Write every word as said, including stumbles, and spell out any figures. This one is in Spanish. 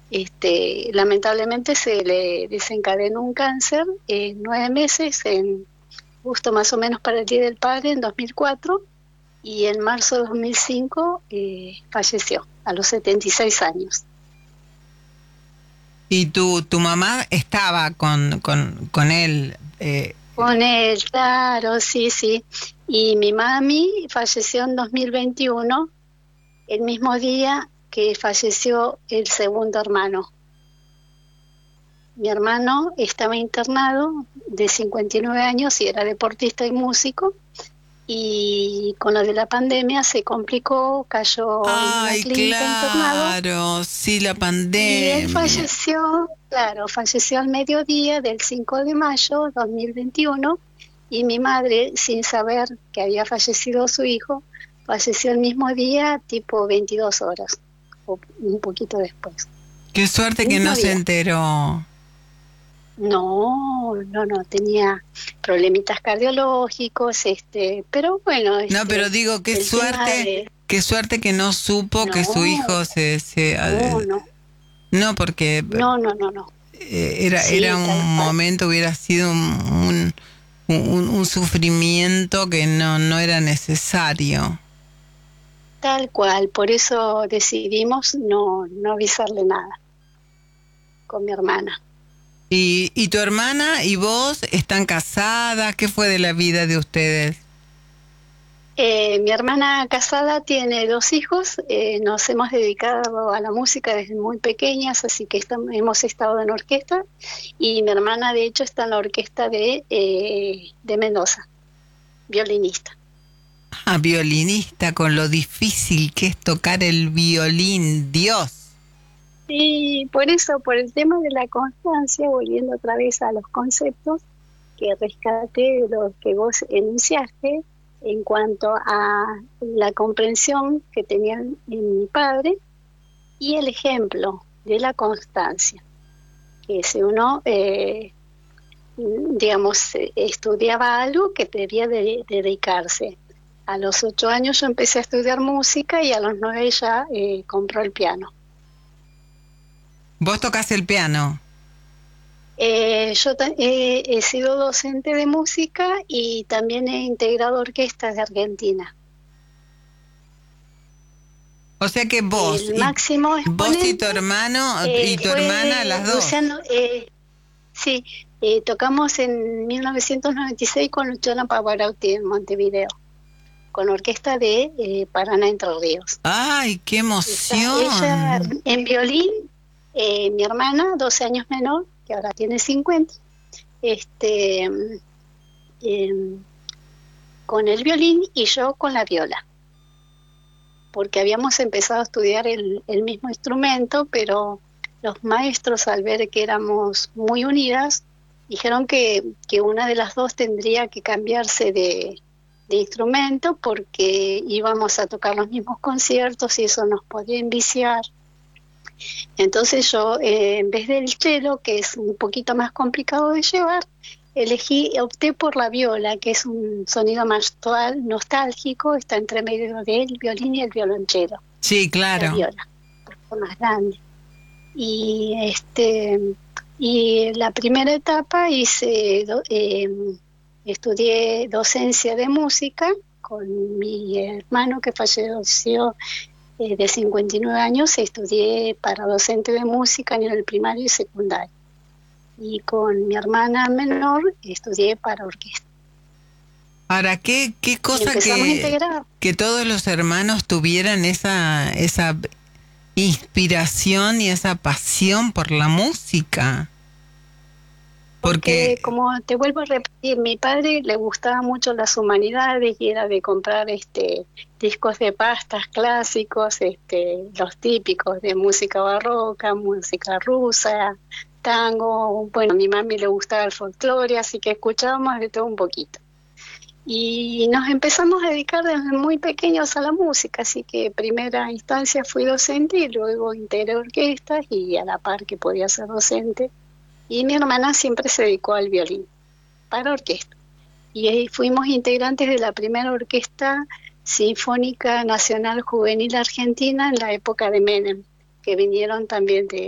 Este, lamentablemente se le desencadenó un cáncer en nueve meses, en, justo más o menos para el Día del Padre, en dos mil cuatro, y en marzo de dos mil cinco eh, falleció a los setenta y seis años. ¿Y tu, tu mamá estaba con, con, con él? Eh... Con él, claro, sí, sí. Y mi mami falleció en dos mil veintiuno, el mismo día que falleció el segundo hermano. Mi hermano estaba internado de cincuenta y nueve años y era deportista y músico, y con lo de la pandemia se complicó, cayó en una Ay, clínica internado. claro, sí, la Y él pandemia. falleció, claro, falleció al mediodía del cinco de mayo de dos mil veintiuno, y mi madre, sin saber que había fallecido su hijo, falleció el mismo día, tipo veintidós horas, o un poquito después. Qué suerte que no se enteró. No, no, no, tenía problemitas cardiológicos, este, pero bueno. Este, no, pero digo, qué suerte, de... qué suerte que no supo no, que su hijo se... se no, no. No, porque... No, no, no, no. Era, sí, era un momento, hubiera sido un, un, un, un sufrimiento que no, no era necesario. Tal cual, por eso decidimos no, no avisarle nada con mi hermana. ¿Y, ¿Y tu hermana y vos están casadas? ¿Qué fue de la vida de ustedes? Eh, mi hermana casada tiene dos hijos, eh, nos hemos dedicado a la música desde muy pequeñas, así que estamos, hemos estado en orquesta, y mi hermana de hecho está en la orquesta de, eh, de Mendoza, violinista. Ah, violinista, con lo difícil que es tocar el violín, Dios. Sí, por eso, por el tema de la constancia, volviendo otra vez a los conceptos que rescaté de lo que vos enunciaste, en cuanto a la comprensión que tenían en mi padre y el ejemplo de la constancia, que si uno, eh, digamos, estudiaba algo, que debía de, de dedicarse. A los ocho años yo empecé a estudiar música y a los nueve ya eh, compró el piano. ¿Vos tocás el piano? Eh, yo eh, he sido docente de música y también he integrado orquestas de Argentina. O sea que vos, el máximo y, vos y tu hermano eh, y tu hermana, las dos. Luciano, eh, sí, eh, tocamos en mil novecientos noventa y seis con Luciano Pavarotti en Montevideo, con orquesta de eh, Paraná Entre Ríos. ¡Ay, qué emoción! Ella, ella en violín, eh, mi hermana, doce años menor, que ahora tiene cincuenta, este, eh, con el violín y yo con la viola, porque habíamos empezado a estudiar el, el mismo instrumento, pero los maestros, al ver que éramos muy unidas, dijeron que, que una de las dos tendría que cambiarse de, de instrumento porque íbamos a tocar los mismos conciertos y eso nos podía enviciar. Entonces yo, eh, en vez del cello, que es un poquito más complicado de llevar, elegí, opté por la viola, que es un sonido más actual, nostálgico, está entre medio del violín y el violonchelo. Sí, claro. La viola, un más grande. Y este y la primera etapa hice, eh, estudié docencia de música con mi hermano que falleció eh, de cincuenta y nueve años, estudié para docente de música a nivel primario y secundario. Y con mi hermana menor estudié para orquesta. Ahora, qué, qué cosa que, que todos los hermanos tuvieran esa, esa inspiración y esa pasión por la música. Porque, Porque como te vuelvo a repetir, mi padre le gustaba mucho las humanidades y era de comprar este discos de pastas clásicos, este los típicos de música barroca, música rusa, tango. Bueno, a mi mami le gustaba el folclore, así que escuchábamos de todo un poquito. Y nos empezamos a dedicar desde muy pequeños a la música, así que en primera instancia fui docente y luego integré orquestas y a la par que podía ser docente. Y mi hermana siempre se dedicó al violín, para orquesta. Y ahí fuimos integrantes de la primera Orquesta Sinfónica Nacional Juvenil Argentina en la época de Menem, que vinieron también de